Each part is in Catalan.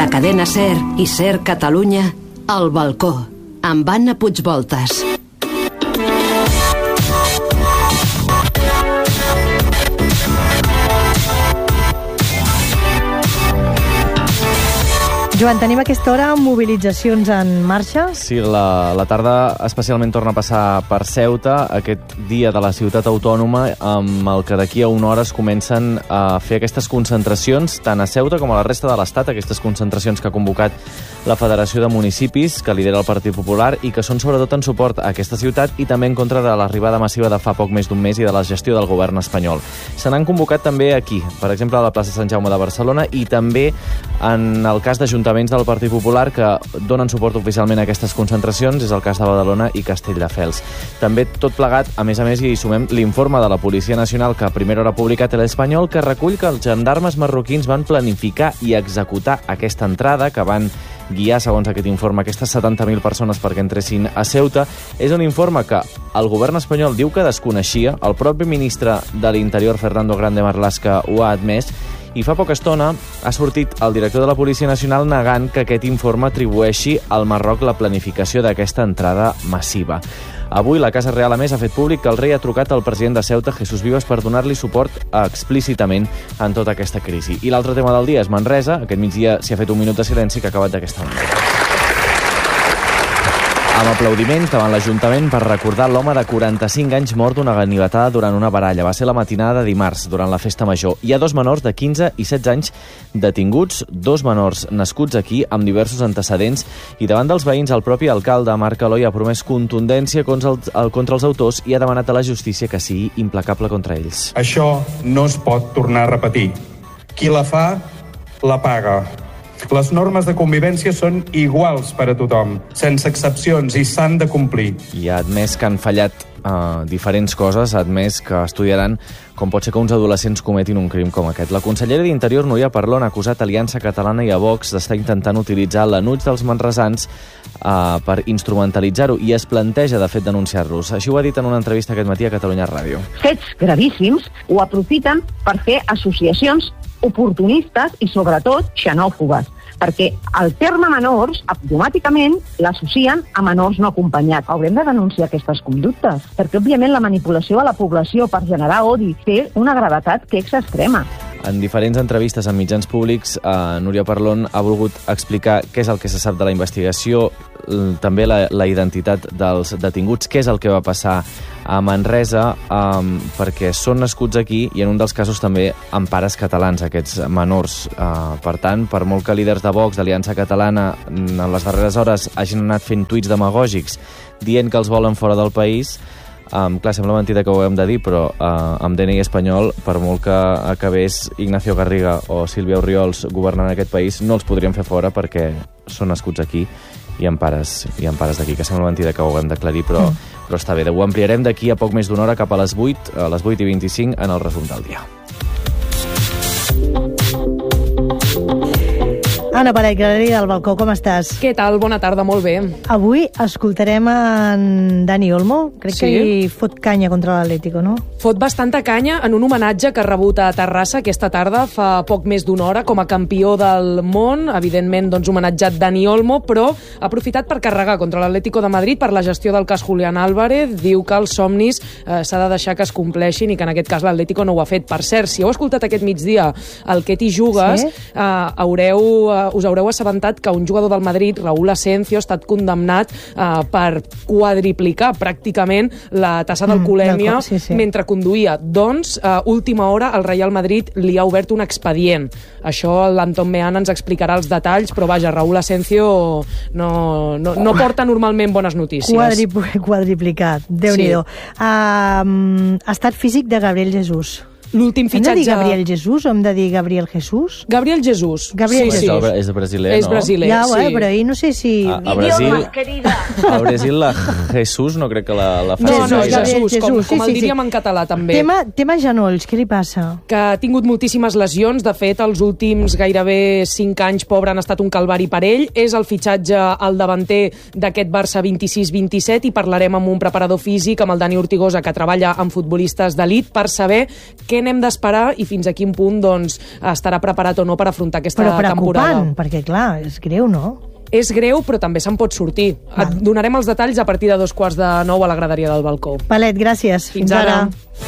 A Cadena Ser i Ser Catalunya, El Balcó, amb Anna Puigvoltas. Joan, tenim a aquesta hora mobilitzacions en marxa? Sí, la tarda especialment torna a passar per Ceuta, aquest dia de la ciutat autònoma, amb el que d'aquí a una hora es comencen a fer aquestes concentracions, tant a Ceuta com a la resta de l'Estat, aquestes concentracions que ha convocat la Federació de Municipis, que lidera el Partit Popular, i que són sobretot en suport a aquesta ciutat i també en contra de l'arribada massiva de fa poc més d'un mes i de la gestió del govern espanyol. Se n'han convocat també aquí, per exemple a la plaça Sant Jaume de Barcelona, i també en el cas d'ajuntaments del Partit Popular que donen suport oficialment a aquestes concentracions, és el cas de Badalona i Castelldefels. També tot plegat, a més, hi sumem l'informe de la Policia Nacional que a primera hora ha publicat l'Espanyol, que recull que els gendarmes marroquins van planificar i executar aquesta entrada, que van guiar, segons aquest informe, aquestes 70.000 persones perquè entressin a Ceuta. És un informe que el govern espanyol diu que desconeixia, el propi ministre de l'Interior, Fernando Grande Marlaska, ho ha admès, i fa poca estona ha sortit el director de la Policia Nacional negant que aquest informe atribueixi al Marroc la planificació d'aquesta entrada massiva. Avui la Casa Real, a més, ha fet públic que el rei ha trucat al president de Ceuta, Jesús Vives, per donar-li suport explícitament en tota aquesta crisi. I l'altre tema del dia és Manresa. Aquest migdia s'hi ha fet un minut de silenci que ha acabat d'aquesta manera, amb aplaudiments davant l'Ajuntament per recordar l'home de 45 anys mort d'una ganivetada durant una baralla. Va ser la matinada de dimarts, durant la festa major. Hi ha dos menors de 15 i 16 anys detinguts, dos menors nascuts aquí amb diversos antecedents, i davant dels veïns el propi alcalde, Marc Aloi, ha promès contundència contra els autors i ha demanat a la justícia que sigui implacable contra ells. Això no es pot tornar a repetir. Qui la fa, la paga. Les normes de convivència són iguals per a tothom, sense excepcions, i s'han de complir. I ha admès que han fallat diferents coses, ha admès que estudiaran com pot ser que uns adolescents cometin un crim com aquest. La consellera d'Interior, Núria Parlon, ha acusat Aliança Catalana i a Vox d'estar intentant utilitzar l'enuig dels manresans per instrumentalitzar-ho, i es planteja, de fet, denunciar-los. Així ho ha dit en una entrevista aquest matí a Catalunya Ràdio. Fets gravíssims ho aprofiten per fer associacions oportunistes i, sobretot, xenòfobes, perquè el terme menors automàticament l'associen a menors no acompanyats. Haurem de denunciar aquestes conductes, perquè, òbviament, la manipulació a la població per generar odi té una gravetat que és extrema. En diferents entrevistes en mitjans públics, Núria Parlon ha volgut explicar què és el que se sap de la investigació, també la identitat dels detinguts, què és el que va passar a Manresa, perquè són nascuts aquí i en un dels casos també amb pares catalans, aquests menors. Per tant, per molt que líders de Vox, d'Aliança Catalana, en les darreres hores hagin anat fent tuits demagògics dient que els volen fora del país, clar, sembla mentida que ho hem de dir, però amb DNI espanyol, per molt que acabés Ignacio Garriga o Sílvia Orriols governant aquest país, no els podríem fer fora perquè són nascuts aquí i amb pares d'aquí, que sembla mentida que ho haguem d'aclarir, però està bé. Ho ampliarem d'aquí a poc més d'una hora cap a les 8:25 en el resum del dia. Anna Paret, Galeria del Balcó, com estàs? Què tal? Bona tarda, molt bé. Avui escoltarem en Dani Olmo, crec que hi fot canya contra l'Atlético, no? Fot bastanta canya en un homenatge que ha rebut a Terrassa aquesta tarda, fa poc més d'una hora, com a campió del món, evidentment doncs, homenatjat Dani Olmo, però ha aprofitat per carregar contra l'Atlético de Madrid per la gestió del cas Julián Álvarez. Diu que els somnis s'ha de deixar que es compleixin i que en aquest cas l'Atlético no ho ha fet. Per cert, si heu escoltat aquest migdia el Que t'hi jugues, us haureu assabentat que un jugador del Madrid, Raúl Asensio, ha estat condemnat per quadriplicar pràcticament la tassa d'alcoholèmia mentre conduïa. Doncs, última hora, el Real Madrid li ha obert un expedient. Això l'Anton Meana ens explicarà els detalls, però vaja, Raúl Asensio no porta normalment bones notícies. Quadriplicat, Déu-n'hi-do. Estat físic de Gabriel Jesús. L'últim fitxatge... Hem de dir Gabriel Jesús o hem de dir Gabriel Jesús? Gabriel Jesús. Gabriel Jesús. És brasiler, no? És brasiler, ja, sí. Però ahir no sé si... A Brasil la Jesús no crec que la fa. No, Jesús, com el diríem en català, també. Tema genolls, què li passa? Que ha tingut moltíssimes lesions. De fet, els últims gairebé 5 anys, pobre, han estat un calvari per ell. És el fitxatge al davanter d'aquest Barça 26-27 i parlarem amb un preparador físic, amb el Dani Ortigosa, que treballa amb futbolistes d'elit, per saber què què n'hem d'esperar i fins a quin punt doncs, estarà preparat o no per afrontar aquesta temporada. Però preocupant, perquè clar, és greu, no? És greu, però també se'n pot sortir. Et donarem els detalls a partir de 8:45 a la graderia del balcó. Palet, gràcies. Fins ara.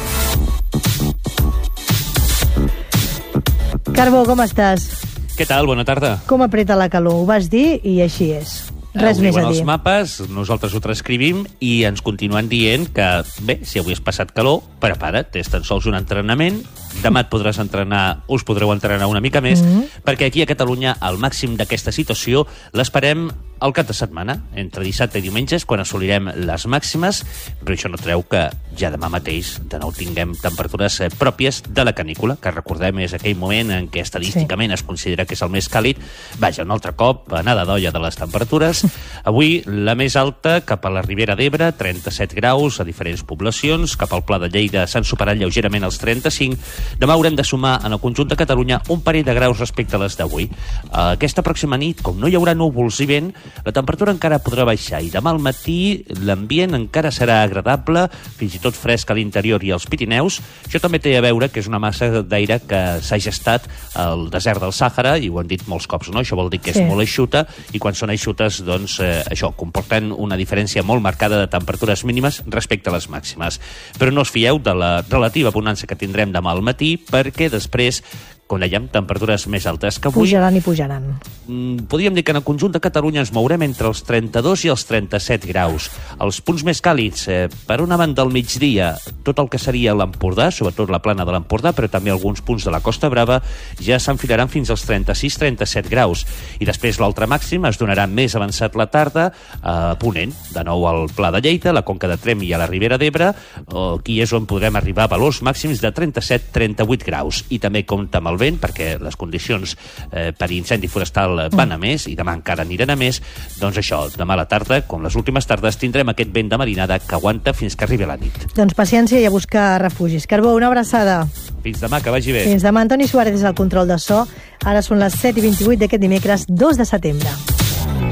Carbó, com estàs? Què tal? Bona tarda. Com apreta la calor? Ho vas dir i així és. Res més a dir. Els mapes, nosaltres ho transcrivim i ens continuen dient que, bé, si avui has passat calor, prepara't, és tan sols un entrenament, demà et podràs entrenar, us podreu entrenar una mica més, perquè aquí a Catalunya el màxim d'aquesta situació l'esperem al cap de setmana, entre dissabte i diumenges, quan assolirem les màximes, però això no treu que ja demà mateix de nou tinguem temperatures pròpies de la canícula, que recordem és aquell moment en què estadísticament es considera que és el més càlid. Vaja, un altre cop, anada d'olla de les temperatures. Avui la més alta cap a la Ribera d'Ebre, 37 graus a diferents poblacions, cap al Pla de Lleida s'han superat lleugerament els 35. Demà haurem de sumar en el conjunt de Catalunya un parell de graus respecte a les d'avui. Aquesta pròxima nit, com no hi haurà núvols i vent, la temperatura encara podrà baixar i demà al matí l'ambient encara serà agradable, fins i tot fresc a l'interior i als Pirineus. Això també té a veure que és una massa d'aire que s'ha gestat al desert del Sàhara, i ho han dit molts cops, no? Això vol dir que és molt eixuta, i quan són eixutes, doncs, això, comporten una diferència molt marcada de temperatures mínimes respecte a les màximes. Però no us fieu de la relativa bonança que tindrem demà al matí, perquè després, com dèiem, temperatures més altes que avui. Pujaran i pujaran. Podríem dir que en el conjunt de Catalunya ens mourem entre els 32 i els 37 graus. Els punts més càlids, per una banda al migdia, tot el que seria l'Empordà, sobretot la plana de l'Empordà, però també alguns punts de la Costa Brava, ja s'enfilaran fins als 36-37 graus. I després l'altre màxim es donarà més avançat la tarda a Ponent, de nou al Pla de Lleida, la Conca de Tremp i a la Ribera d'Ebre, aquí és on podrem arribar a valors màxims de 37-38 graus. I també compta amb el vent, perquè les condicions per incendi forestal van a més, i demà encara aniran a més. Doncs això, demà a la tarda, com les últimes tardes, tindrem aquest vent de marinada que aguanta fins que arribi la nit. Doncs paciència i a buscar refugis. Carbó, una abraçada. Fins demà, que vagi bé. Fins demà. Antoni Suárez és el control de so. Ara són les 7:28 d'aquest dimecres 2 de setembre.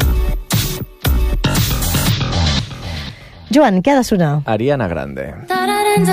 Joan, què ha de sonar? Ariana Grande.